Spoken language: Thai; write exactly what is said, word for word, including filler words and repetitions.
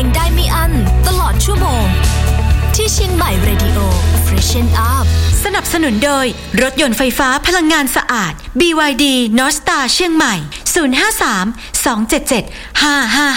งได้ไม่อั้นตลอดชั่วโมงที่เชียงใหม่ Radio Freshen Up สนับสนุนโดยรถยนต์ไฟฟ้าพลังงานสะอาด บี วาย ดี North Star เชียงใหม่ศูนย์ ห้า สาม สอง เจ็ด เจ็ด ห้า ห้า